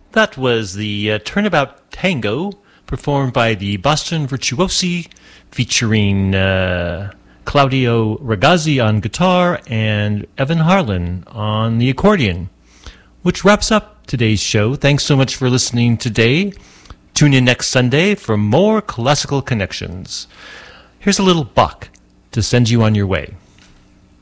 That was the Turnabout Tango, performed by the Boston Virtuosi, featuring Claudio Ragazzi on guitar and Evan Harlan on the accordion, which wraps up today's show. Thanks so much for listening today. Tune in next Sunday for more Classical Connections. Here's a little buck to send you on your way.